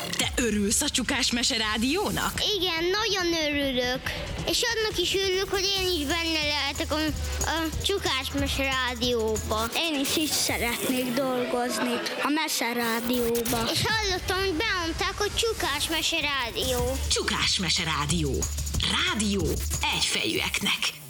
Te örülsz a Csukás Mese Rádiónak? Igen, nagyon örülök. És annak is örülök, hogy én is benne lehetek a Csukás Mese Rádióba. Én is szeretnék dolgozni a Mese Rádióba. És hallottam, hogy bemondták, hogy Csukás Mese Rádió. Csukás Mese Rádió. Rádió egyfejűeknek.